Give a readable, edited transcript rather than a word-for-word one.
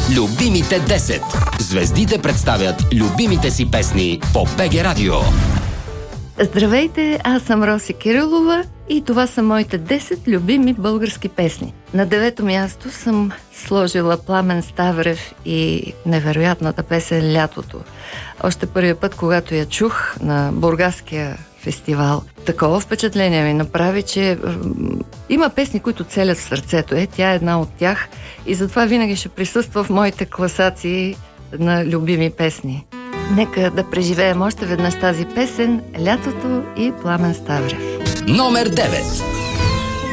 Любимите 10. Звездите представят любимите си песни по БГ Радио. Здравейте, аз съм Роси Кирилова и това са моите 10 любими български песни. На 9-то място съм сложила Пламен Ставрев и невероятната песен «Лятото». Още първия път, когато я чух на Бургаския фестивал, такова впечатление ми направи, че има песни, които целят в сърцето. Тя е една от тях и затова винаги ще присъства в моите класации на любими песни. Нека да преживеем още веднъж тази песен «Лятото» и Пламен Ставрев. Номер 9.